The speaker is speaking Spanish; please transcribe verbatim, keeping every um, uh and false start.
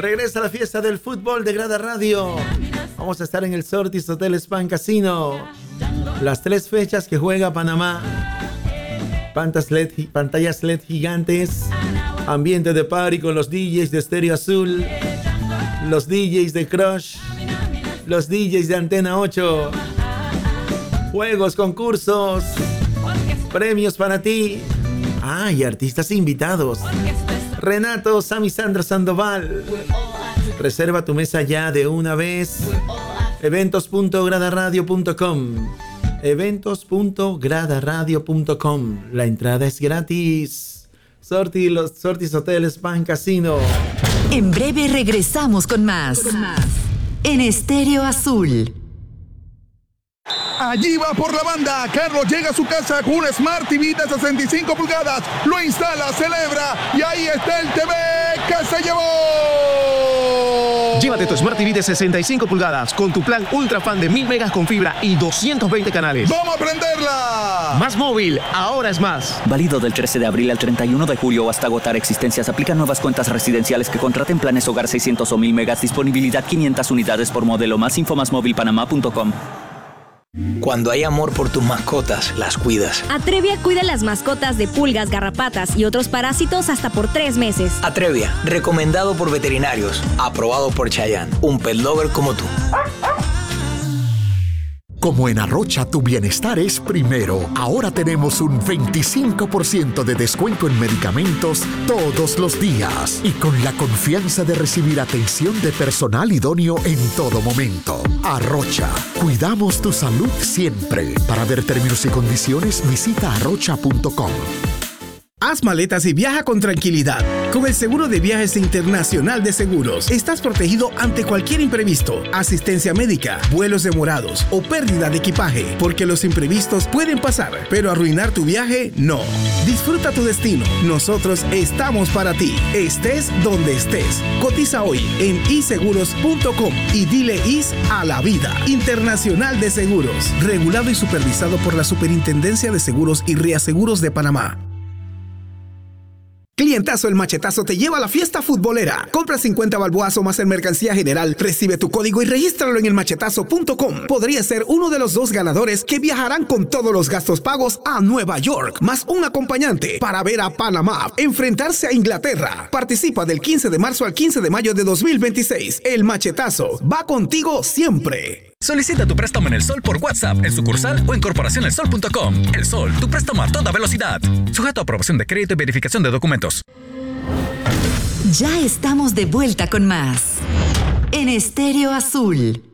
Regresa a la fiesta del fútbol de Grada Radio. Vamos a estar en el Sortis Hotel Spa Casino. Las tres fechas que juega Panamá. Pantas L E D, pantallas L E D gigantes. Ambiente de party con los D Js de Estéreo Azul. Los D Js de Crush. Los D Js de Antena ocho. Juegos, concursos. Premios para ti. Ah, y artistas invitados. Renato, Sammy, Sandra Sandoval. Reserva tu mesa ya de una vez. eventos punto grada radio punto com. eventos punto grada radio punto com. La entrada es gratis. Sorti, los Sortis Hotel Spa Casino. En breve regresamos con más. Con más. En Estéreo Azul. Allí va por la banda. Carlos llega a su casa con un Smart T V de sesenta y cinco pulgadas. Lo instala, celebra y ahí está el T V que se llevó. Llévate tu Smart T V de sesenta y cinco pulgadas con tu plan Ultra Fan de mil megas con fibra y doscientos veinte canales. ¡Vamos a prenderla! Más móvil, ahora es más. Válido del trece de abril al treinta y uno de julio o hasta agotar existencias. Aplican nuevas cuentas residenciales que contraten planes hogar seiscientos o mil megas. Disponibilidad quinientas unidades por modelo. Más info más móvil panamá punto com. Cuando hay amor por tus mascotas, las cuidas. Atrevia cuida las mascotas de pulgas, garrapatas y otros parásitos hasta por tres meses. Atrevia, recomendado por veterinarios, aprobado por Chayanne, un pet lover como tú. Como en Arrocha, tu bienestar es primero. Ahora tenemos un veinticinco por ciento de descuento en medicamentos todos los días. Y con la confianza de recibir atención de personal idóneo en todo momento. Arrocha, cuidamos tu salud siempre. Para ver términos y condiciones, visita arrocha punto com. Haz maletas y viaja con tranquilidad. Con el seguro de viajes internacional de seguros, estás protegido ante cualquier imprevisto, asistencia médica, vuelos demorados o pérdida de equipaje, porque los imprevistos pueden pasar, pero arruinar tu viaje, no. Disfruta tu destino. Nosotros estamos para ti. Estés donde estés. Cotiza hoy en i seguros punto com y dile is a la vida. Internacional de Seguros. Regulado y supervisado por la Superintendencia de Seguros y Reaseguros de Panamá. Clientazo El Machetazo te lleva a la fiesta futbolera. Compra cincuenta balboas o más en mercancía general, recibe tu código y regístralo en el machetazo punto com. Podría ser uno de los dos ganadores que viajarán con todos los gastos pagos a Nueva York, más un acompañante para ver a Panamá enfrentarse a Inglaterra. Participa del quince de marzo al quince de mayo de dos mil veintiséis. El Machetazo va contigo siempre. Solicita tu préstamo en El Sol por WhatsApp, en sucursal o en corporación el sol punto com. El Sol, tu préstamo a toda velocidad. Sujeto a aprobación de crédito y verificación de documentos. Ya estamos de vuelta con más. En Estéreo Azul.